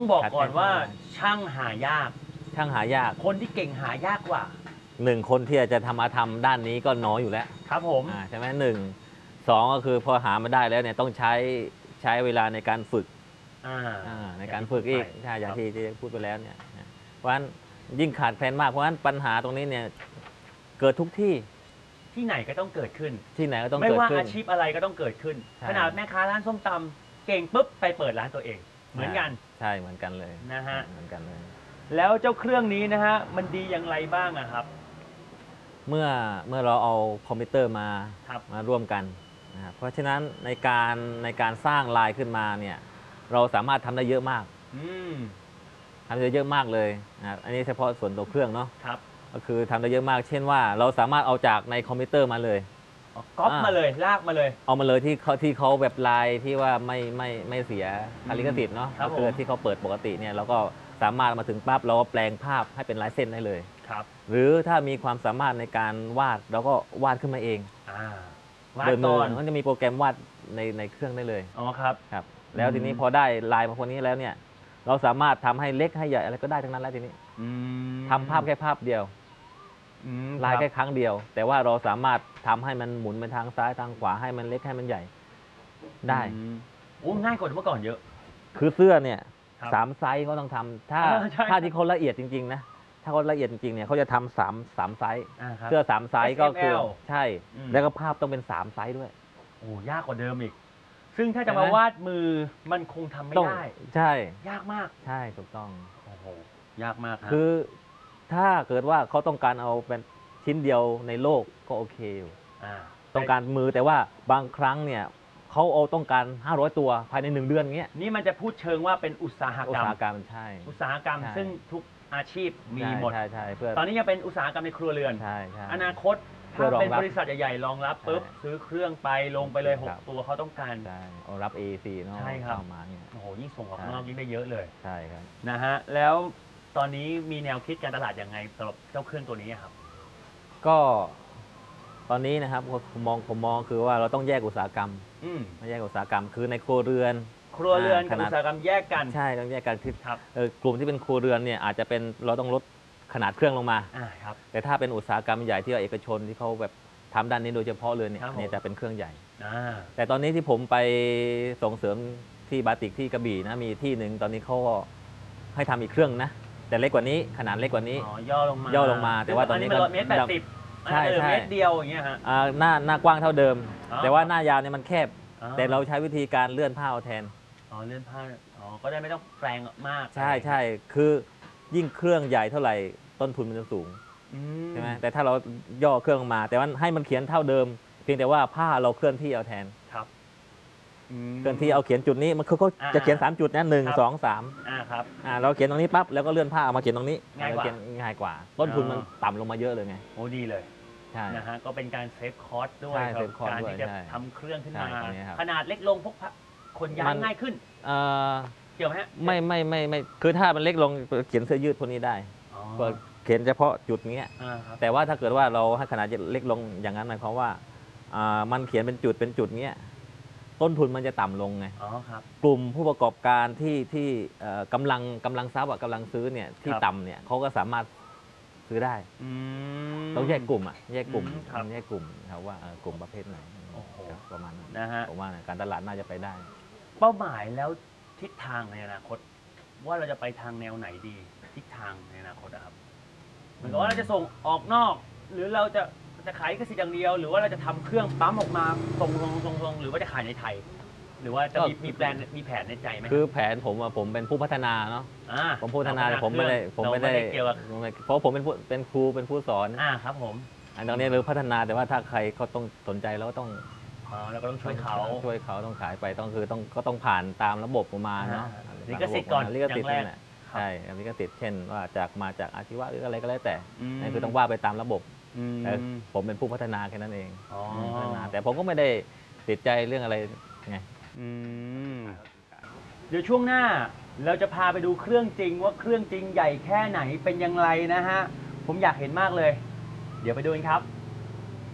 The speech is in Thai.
ต้องบอกก่อนว่าช่างหายากช่างหายากคนที่เก่งหายากกว่า 1คนที่จะทำอาธรรมด้านนี้ก็น้อยอยู่แล้วครับผมใช่ไหม1 2ก็คือพอหามาได้แล้วเนี่ยต้องใช้เวลาในการฝึกในการฝึกอีกใช่อย่างที่พูดไปแล้วเนี่ยเพราะฉะนั้นยิ่งขาดแคลนมากเพราะฉะนั้นปัญหาตรงนี้เนี่ยเกิดทุกที่ที่ไหนก็ต้องเกิดขึ้นที่ไหนก็ต้องไม่เกิดว่าขึ้นอาชีพอะไรก็ต้องเกิดขึ้นขนาดแม่ค้าร้านส้มตำเก่งปุ๊บไปเปิดร้านตัวเองเหมือนกันใช่เหมือนกันเลยนะฮะเหมือนกันเลยแล้วเจ้าเครื่องนี้นะฮะมันดีอย่างไรบ้างอะครับเมื่อเราเอาคอมพิวเตอร์มาร่วมกันนะครับเพราะฉะนั้นในการสร้างลายขึ้นมาเนี่ยเราสามารถทำได้เยอะมากทำได้เยอะมากเลยนะครับอันนี้เฉพาะส่วนตัวเครื่องเนาะก็คือทำได้เยอะมากเช่นว่าเราสามารถเอาจากในคอมพิวเตอร์มาเลยก๊อปมาเลยลากมาเลยเอามาเลยที่เขาแบบลายที่ว่าไม่เสียค่าลิขสิทธิ์เนาะก็คือที่เขาเปิดปกติเนี่ยเราก็สามารถมาถึงปั๊บเราก็แปลงภาพให้เป็นลายเส้นได้เลยครับหรือถ้ามีความสามารถในการวาดเราก็วาดขึ้นมาเองวาดก่อนมันจะมีโปรแกรมวาดในเครื่องได้เลยอ๋อครับแล้วทีนี้พอได้ลายมาคนนี้แล้วเนี่ยเราสามารถทำให้เล็กให้ใหญ่อะไรก็ได้ทั้งนั้นแล้วทีนี้ทำภาพแค่ภาพเดียวลายแค่ครั้งเดียวแต่ว่าเราสามารถทำให้มันหมุนไปทางซ้ายทางขวาให้มันเล็กให้มันใหญ่ได้โอ้ง่ายกว่าเมื่อก่อนเยอะคือเสื้อเนี่ย3 ไซส์เขาต้องทำถ้าที่เขาละเอียดจริงๆนะถ้าเขาละเอียดจริงๆเนี่ยเขาจะทำ3 ไซส์เสื้อ3 ไซส์ก็คือใช่แล้วก็ภาพต้องเป็น3 ไซส์ด้วยโอ้ยากกว่าเดิมอีกซึ่งถ้าจะมาวาดมือมันคงทำไม่ได้ใช่ยากมากใช่ถูกต้องโอ้โหยากมากคือถ้าเกิดว่าเขาต้องการเอาเป็นชิ้นเดียวในโลกก็โอเคอยู่ต้องการมือแต่ว่าบางครั้งเนี่ยเขาเอาต้องการ500ตัวภายใน1 เดือนเงี้ยนี่มันจะพูดเชิงว่าเป็นอุตสาหกรรมใช่อุตสาหกรรมซึ่งทุกอาชีพมีหมดใช่เพื่อตอนนี้ยังเป็นอุตสาหกรรมในครัวเรือนอนาคตถ้าเป็นบริษัทใหญ่ๆรองรับปุ๊บซื้อเครื่องไปลงไปเลย6 ตัวเขาต้องการเอารับ AEC เนาะใช่ครับมาเนี่ยโอ้โหยิ่งส่งออกนอกยิ่งได้เยอะเลยใช่ครับนะฮะแล้วตอนนี้มีแนวคิดการตลาดยังไงสำหรับเจ้าเครื่องตัวนี้ครับก็ตอนนี้นะครับผมมองคือว่าเราต้องแยกอุตสาหกรรมไม่แยกอุตสาหกรรมคือในครัวเรือนกับอุตสาหกรรมแยกกันใช่ต้องแยกกันคือกลุ่มที่เป็นครัวเรือนเนี่ยอาจจะเป็นเราต้องลดขนาดเครื่องลงมาแต่ถ้าเป็นอุตสาหกรรมใหญ่ที่เอกชนที่เขาแบบทำด้านนี้โดยเฉพาะเลยเนี่ยจะเป็นเครื่องใหญ่แต่ตอนนี้ที่ผมไปส่งเสริมที่บาติกที่กระบี่นะมีที่หนึ่งตอนนี้เขาให้ทำอีกเครื่องนะแต่เล็กกว่านี้ขนาดเล็กกว่านี้ย่อลงมาแต่ว่าตอนนี้ก็เมตร80ใช่เมตรเดียวอย่างเงี้ยฮะหน้ากว้างเท่าเดิมแต่ว่าหน้ายาวเนี่ยมันแคบแต่เราใช้วิธีการเลื่อนผ้าเอาแทนเลื่อนผ้าก็ได้ไม่ต้องแปลงมากใช่คือยิ่งเครื่องใหญ่เท่าไหร่ต้นทุนมันจะสูงใช่ไหมแต่ถ้าเราย่อเครื่องลงมาแต่ว่าให้มันเขียนเท่าเดิมเพียงแต่ว่าผ้าเราเคลื่อนที่เอาแทนครับเคลื่อนที่เอาเขียนจุดนี้มันเขาจะเขียน3 จุดนะ1 2 3 ครับเราเขียนตรงนี้ปั๊บแล้วก็เลื่อนผ้าเอามาเขียนตรงนี้ง่ายกว่าต้นทุนมันต่ำลงมาเยอะเลยไงโอ้ดีเลยใช่นะฮะก็เป็นการเซฟคอสด้วยการที่จะทำเครื่องขึ้นมาขนาดเล็กลงพกขนย้ายง่ายขึ้นเกี่ยวไหมฮะไม่คือถ้ามันเล็กลงเขียนเสื้อยืดพวกนี้ได้ก็เขียนเฉพาะจุดนี้แต่ว่าถ้าเกิดว่าเราให้ขนาดเล็กลงอย่างนั้นหมายความว่ามันเขียนเป็นจุดเงี้ยต้นทุนมันจะต่ำลงไงกลุ่มผู้ประกอบการที่กำลังทรัพย์กำลังซื้อเนี่ยที่ต่ำเนี่ยเขาก็สามารถซื้อได้ต้องแยกกลุ่มแยกกลุ่มครับว่ากลุ่มประเภทไหนประมาณนั้นนะฮะผมว่าการตลาดน่าจะไปได้เป้าหมายแล้วทิศทางในอนาคตว่าเราจะไปทางแนวไหนดีทิศทางในอนาคตครับเหมือนกับว่าเราจะส่งออกนอกหรือเราจะขายลิขสิทธิ์อย่างเดียวหรือว่าเราจะทำเครื่องปั๊มออกมาส่งหรือว่าจะขายในไทยหรือว่าจะมีแผนในใจไหมคือแผนผมเป็นผู้พัฒนาเนาะผมพัฒนาแต่ผมไม่ได้เกี่ยวกับเพราะผมเป็นครูเป็นผู้สอนครับผมอันตรงนี้เราพัฒนาแต่ว่าถ้าใครเขาต้องสนใจเราก็ต้องเราก็ต้องช่วยเขาต้องขายไปก็ต้องผ่านตามระบบมาเนาะลิขสิทธิ์ก่อนลิขสิทธิ์นี่แหละใช่ลิขสิทธิ์เช่นว่ามาจากอาชีวะหรืออะไรก็แล้วแต่นั่นคือต้องว่าไปตามระบบแต่ผมเป็นผู้พัฒนาแค่นั้นเองพัฒนาแต่ผมก็ไม่ได้ติดใจเรื่องอะไรไงเดี๋ยวช่วงหน้าเราจะพาไปดูเครื่องจริงว่าเครื่องจริงใหญ่แค่ไหนเป็นอย่างไรนะฮะผมอยากเห็นมากเลยเดี๋ยวไปดูกันครับ